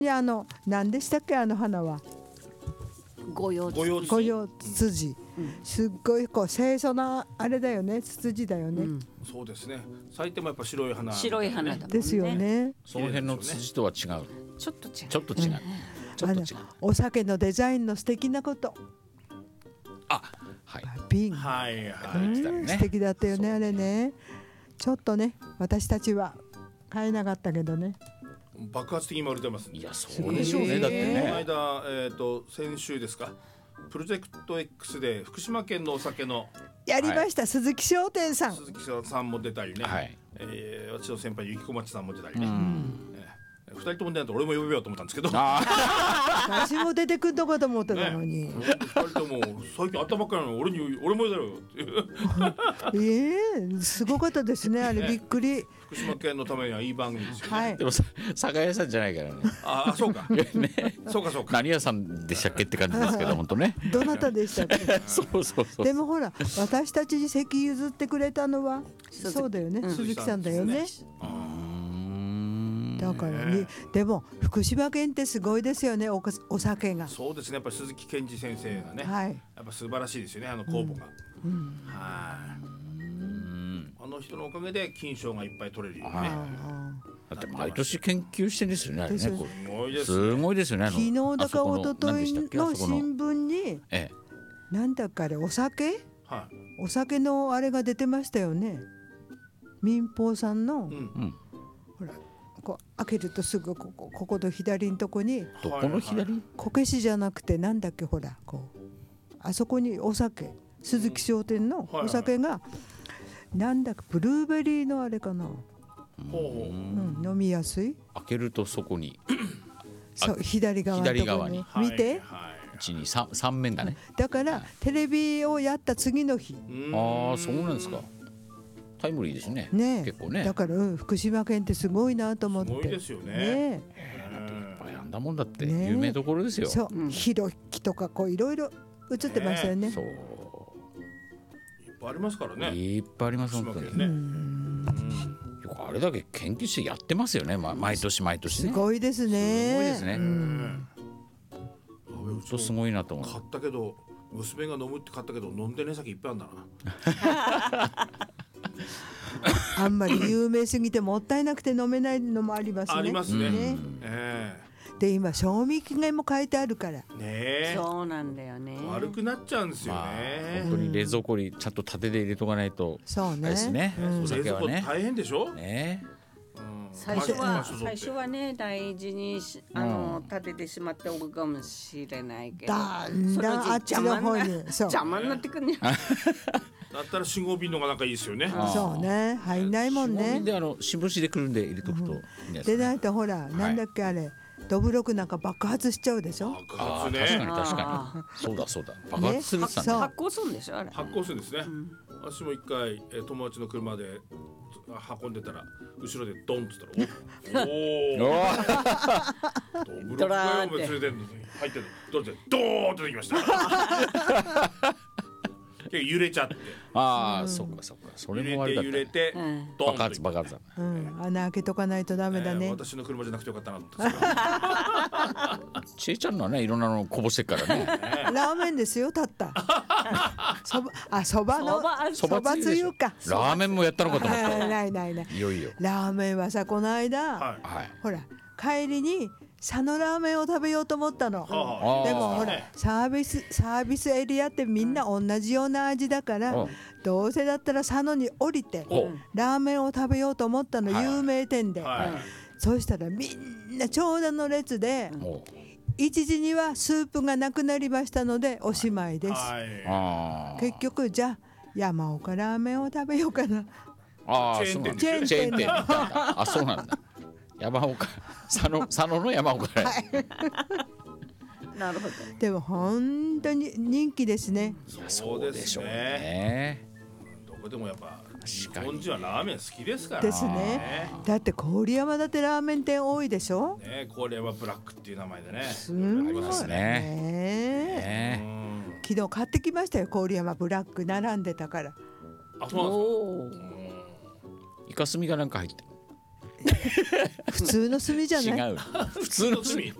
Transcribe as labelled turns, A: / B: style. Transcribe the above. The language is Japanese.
A: いや何でしたっけ花は。
B: 五葉
A: 五葉ツツジ、すっごい清楚なあれだよね、ツツジだよね、
C: そうですね。咲いてもやっぱ白い花、
B: 白い花だもんね。
A: ですよね。
D: その辺のツツジとは違う。
B: ちょっと違う。
D: ちょっと違う。ちょっと違う。
A: お酒のデザインの素敵なこと。
D: あ、はい。
A: 瓶、
C: はいはい。
A: 素敵だったよねあれね。ちょっとね私たちは買えなかったけどね。
C: 爆発的に売れてます。
D: いやそうでしょうね。だって
C: この
D: ね。
C: 間先週ですか。プロジェクト X で福島県のお酒の
A: やりました、鈴木商店さん。
C: 鈴木さんも出たりね。
D: はい。
C: 私の先輩ゆきこまちさんも出たりね。二人とも出ないと俺も呼べようと思ったんですけど。
A: 私も出てくんのかと思ってたのに。
C: 二人とも最近頭ばっかりなの俺もだよっていう。
A: すごかったですねあれ、びっくり。
C: 福島県のためにはいい番組ですよね。
A: はい。
D: でも酒屋さんじゃないからね。
C: あ、そうか。
D: ね。
C: そうかそうか。
D: 何屋さんでしたっけって感じですけど本当ね。
A: どなたでしたっけ。
D: そうそうそう。
A: でもほら私たちに席譲ってくれたのはそうだよね、鈴木さんだよね。だからにでも福島県ってすごいですよね、お酒が。
C: そうですね。やっぱり鈴木健二先生がね、
A: はい、
C: やっぱ素晴らしいですよね、酵母が。はい。あの人のおかげで金賞がいっぱい取れるよね。
D: だって毎年研究してんですよねあれね。
C: すごいです。
D: すごいですよね。
A: 昨日だか一昨日の新聞になんだかあれお酒のあれが出てましたよね。民放さんのほらこう開けるとすぐここの左のとこに、
D: どこの左？
A: こけしじゃなくてなんだっけ、ほらこうあそこにお酒、鈴木商店のお酒がなんだかブルーベリーのあれかな、飲みやすい。
D: 開けるとそこに
A: そう左側のところに見て、
D: 1、2、3面だね。
A: だからテレビをやった次の日。
D: ああそうなんですか。タイムリーですね。結構ね。
A: だから福島県ってすごいなと思って。すごい
C: ですよね。
D: いっぱいあんだもんだって有名どころですよ。
A: そう、広木とかこういろいろ映ってましたよね。
D: そう。
C: いっぱいありますからね。
D: いっぱいあります本当に。よくあれだけ研究してやってますよね。毎年毎年ね。
A: すごいですね。
D: すごいですね。本当すごいなと思う。
C: 買ったけど娘が飲むって買ったけど飲んでね先いっぱいあるんだな。
A: あんまり有名すぎてもったいなくて飲めないのもありますね。
C: ありますね。
A: で今賞味期限も書いてあるから。
C: ね。
B: そうなんだよね。
C: 悪くなっちゃうんですよね。
D: 本当に冷蔵庫にちゃんと縦で入れとかないと。
A: そうね。
D: ですね。
C: 冷蔵庫大変でしょ。
D: ね。
B: 最初はね大事に立ててしまっておるかもしれないけど、
A: だんだんあっちの方に
B: 邪魔になってくるね。
C: だったら4、5瓶のがなんかいいですよね。
A: そうね、入んないもんね。
D: で新聞紙でくるんで入れとくと。
A: でないとほらなんだっけあれ。どぶろくなんか爆発しちゃうでしょ。
C: 爆発ね。
D: 確かに確かに。そうだそうだ。爆発するさね。
B: 発酵するんでしょあれ。
C: 発酵するんですね。私も一回友達の車で運んでたら後ろでドンって言ったらおお。どぶろくが連れてるのに入ってるの。ドーンって出てきました。揺れちゃって。
D: ああ、そっかそっか。それもあれだった。
C: 揺れて
D: 爆発爆発だ。
A: 穴開けとかないとダメだね。
C: 私の車じゃなくてよかったなと思って。
D: ちえちゃんのはねいろんなのこぼしてからね。
A: ラーメンですよたった。そばのそばつゆか。
D: ラーメンもやったのかと思った。
A: ない。
D: いよいよ。
A: ラーメンはさこの間ほら帰りに佐野ラーメンを食べようと思ったの。でもほらサービスエリアってみんな同じような味だからどうせだったら佐野に降りてラーメンを食べようと思ったの、有名店で。そうしたらみんな長蛇の列で1時にはスープがなくなりましたのでおしまいです。結局じゃあ山岡ラーメンを食べようかな。
D: チェーン店。あ、そうなんだ。山岡佐野の山岡。
B: なるほど。
A: でも本当に人気ですね。
C: そうでしょうね。どこでもやっぱ日本人はラーメン好きですから
A: ですね。だって郡山だってラーメン店多いでしょ。
C: ね、郡山ブラックっていう名前でね。
A: すごいですね。昨日買ってきましたよ郡山ブラック並んでたから。
C: あ、そうなんですか。
D: イカスミがなんか入ってる。
A: 普通の炭じゃない。
D: 違う。普通の炭。